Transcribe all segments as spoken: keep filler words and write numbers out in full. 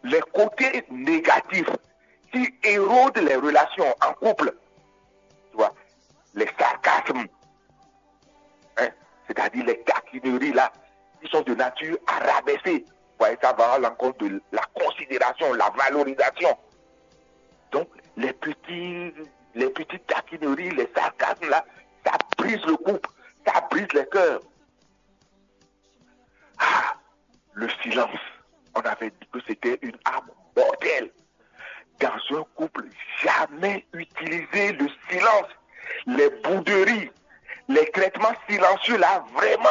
les côtés négatifs qui érodent les relations en couple. Tu vois, les sarcasmes, hein, c'est-à-dire les taquineries là, qui sont de nature à rabaisser. Vous voyez, ça va à l'encontre de la considération, la valorisation. Donc, les petits, les petites taquineries, les sarcasmes là, ça brise le couple, ça brise les cœurs. Ah, le silence. On avait dit que c'était une arme mortelle. Dans un couple, jamais utiliser le silence, les bouderies, les traitements silencieux là, vraiment.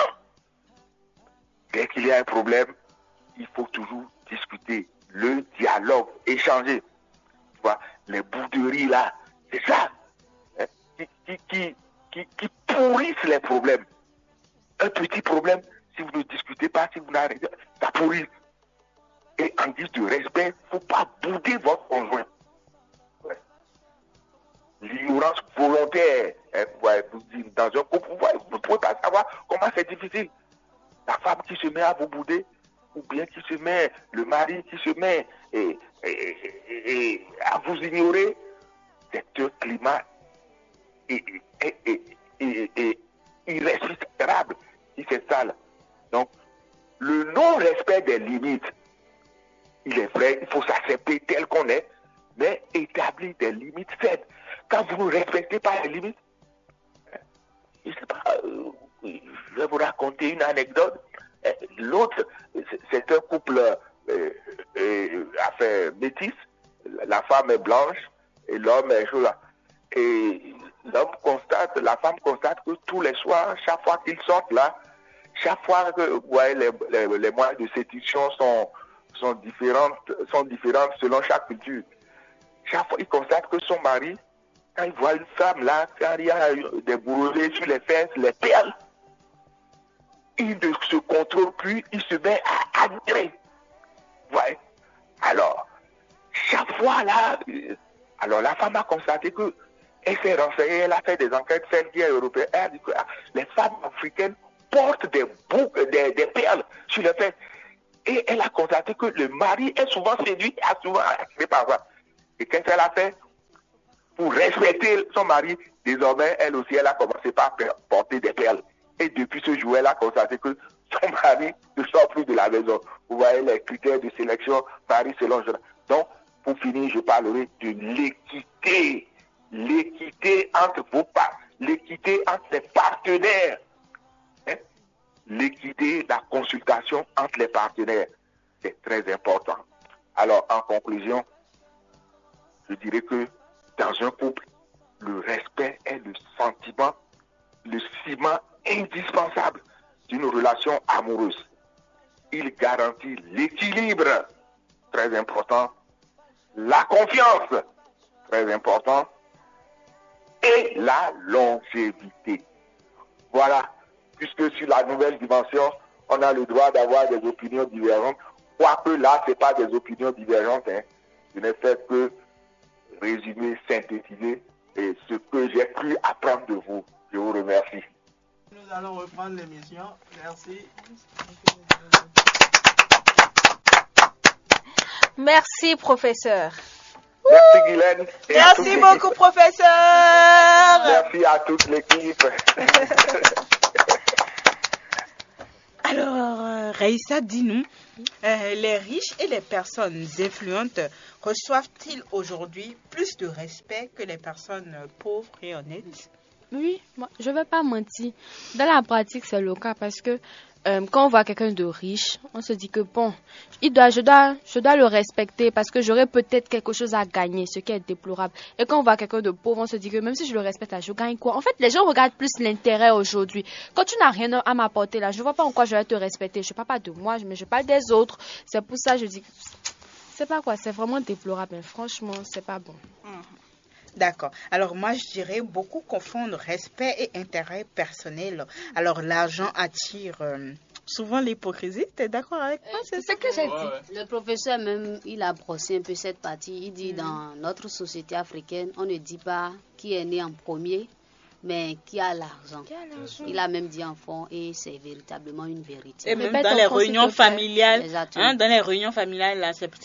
Dès qu'il y a un problème, il faut toujours discuter, le dialogue, échanger. Tu vois, les bouderies là, c'est ça, hein, qui, qui, qui, qui, qui pourrissent les problèmes. Un petit problème, si vous ne discutez pas, si vous n'arrêtez pas, ça pourrit. Et en guise de respect, il ne faut pas bouder votre conjoint. Ouais. L'ignorance volontaire, hein, ouais, vous dites, dans un couple, vous ne pouvez pas savoir comment c'est difficile. La femme qui se met à vous bouder, ou bien qui se met, le mari qui se met et, et, et, et à vous ignorer, c'est un climat et, et, et, et, et, irrespirable qui s'installe. Donc, le non-respect des limites, il est vrai, il faut s'accepter tel qu'on est, mais établir des limites faibles. Quand vous ne respectez pas les limites, je ne sais pas, euh, je vais vous raconter une anecdote. L'autre, c'est un couple euh, euh, à faire métis. La femme est blanche et l'homme est chaud là. Et l'homme constate, la femme constate que tous les soirs, chaque fois qu'ils sortent là, chaque fois que vous voyez, les, les, les moyens de séduction sont, sont, différentes, sont différentes selon chaque culture. Chaque fois, il constate que son mari, quand il voit une femme là, quand il y a des bourrelets sur les fesses, les perles, il ne se contrôle plus, il se met à admirer. Ouais. Alors, chaque fois là, alors la femme a constaté que elle s'est renseignée, elle a fait des enquêtes, celle qui est européenne, elle a dit que ah, les femmes africaines portent des boucles, des, des perles sur les fesses. Et elle a constaté que le mari est souvent séduit, a souvent attiré par ça. Et qu'est-ce qu'elle a fait? Pour respecter son mari, désormais, elle aussi, elle a commencé par porter des perles. Et depuis ce jour, elle a constaté que son mari ne sort plus de la maison. Vous voyez les critères de sélection, mari selon genre. Donc, pour finir, je parlerai de l'équité. L'équité entre vos parts, l'équité entre les partenaires. Hein? L'équité, la consultation entre les partenaires, c'est très important. Alors, en conclusion, je dirais que dans un couple, le respect est le sentiment, le ciment indispensable d'une relation amoureuse. Il garantit l'équilibre, très important, la confiance, très important, et la longévité. Voilà, puisque sur la nouvelle dimension, on a le droit d'avoir des opinions divergentes, quoique là, ce n'est pas des opinions divergentes, hein. Je n'ai fait que résumer, synthétiser et ce que j'ai pu apprendre de vous. Je vous remercie. Nous allons reprendre l'émission. Merci. Merci, professeur. Merci, Guylaine. Merci beaucoup, professeur. Merci à toute l'équipe. Alors, Raïssa, dis-nous, euh, les riches et les personnes influentes reçoivent-ils aujourd'hui plus de respect que les personnes pauvres et honnêtes? Oui, moi, je ne vais pas mentir. Dans la pratique, c'est le cas parce que euh, quand on voit quelqu'un de riche, on se dit que bon, il doit, je, dois, je dois le respecter parce que j'aurai peut-être quelque chose à gagner, ce qui est déplorable. Et quand on voit quelqu'un de pauvre, on se dit que même si je le respecte, là, je gagne quoi? En fait, les gens regardent plus l'intérêt aujourd'hui. Quand tu n'as rien à m'apporter là, je ne vois pas en quoi je vais te respecter. Je ne parle pas de moi, mais je parle des autres. C'est pour ça que je dis, c'est pas quoi, c'est vraiment déplorable. Mais franchement, c'est pas bon. Mmh. D'accord. Alors moi, je dirais beaucoup confondent respect et intérêt personnel. Alors l'argent attire euh, souvent l'hypocrisie. Tu es d'accord avec moi? C'est ce que j'ai dit. Le professeur même, il a brossé un peu cette partie. Il dit mmh. dans notre société africaine, on ne dit pas qui est né en premier, mais qui a l'argent. Il a même dit en fond et c'est véritablement une vérité. Et même dans les réunions familiales, hein, dans les réunions familiales, là, c'est